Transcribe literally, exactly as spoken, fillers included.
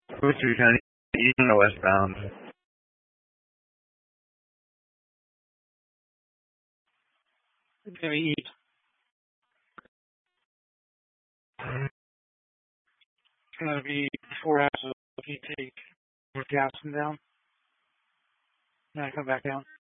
Booster County, eastbound or westbound? It's gonna be east. It's gonna be four hours of you take Gaston down. Then I come back down.